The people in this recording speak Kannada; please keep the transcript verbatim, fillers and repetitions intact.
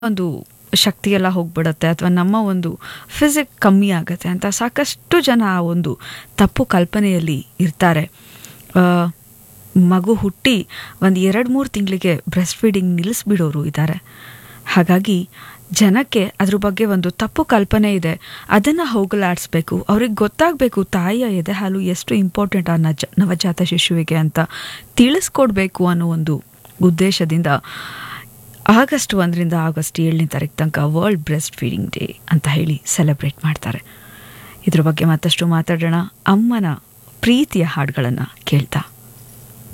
ಒಂದು ಶಕ್ತಿಯೆಲ್ಲ ಹೋಗ್ಬಿಡುತ್ತೆ ಅಥವಾ ನಮ್ಮ ಒಂದು ಫಿಸಿಕ್ ಕಮ್ಮಿ ಆಗುತ್ತೆ ಅಂತ ಸಾಕಷ್ಟು ಜನ ಆ ಒಂದು ತಪ್ಪು ಕಲ್ಪನೆಯಲ್ಲಿ ಇರ್ತಾರೆ. ಮಗು ಹುಟ್ಟಿ ಒಂದು ಎರಡು ಮೂರು ತಿಂಗಳಿಗೆ ಬ್ರೆಸ್ಟ್ ಫೀಡಿಂಗ್ ನಿಲ್ಲಿಸ್ಬಿಡೋರು ಇದ್ದಾರೆ. ಹಾಗಾಗಿ ಜನಕ್ಕೆ ಅದ್ರ ಬಗ್ಗೆ ಒಂದು ತಪ್ಪು ಕಲ್ಪನೆ ಇದೆ, ಅದನ್ನು ಹೋಗಲಾಡಿಸ್ಬೇಕು. ಅವ್ರಿಗೆ ಗೊತ್ತಾಗಬೇಕು ತಾಯಿಯ ಎದೆ ಹಾಲು ಎಷ್ಟು ಇಂಪಾರ್ಟೆಂಟ್ ಆ ನಜ ನವಜಾತ ಶಿಶುವಿಗೆ ಅಂತ ತಿಳಿಸ್ಕೊಡ್ಬೇಕು ಅನ್ನೋ ಒಂದು ಉದ್ದೇಶದಿಂದ ಆಗಸ್ಟ್ ಒಂದರಿಂದ ಆಗಸ್ಟ್ ಏಳನೇ ತಾರೀಕು ತನಕ ವರ್ಲ್ಡ್ ಬ್ರೆಸ್ಟ್ ಫೀಡಿಂಗ್ ಡೇ ಅಂತ ಹೇಳಿ ಸೆಲೆಬ್ರೇಟ್ ಮಾಡ್ತಾರೆ. ಇದ್ರ ಬಗ್ಗೆ ಮತ್ತಷ್ಟು ಮಾತಾಡೋಣ ಅಮ್ಮನ ಪ್ರೀತಿಯ ಹಾಡುಗಳನ್ನು ಕೇಳ್ತಾ.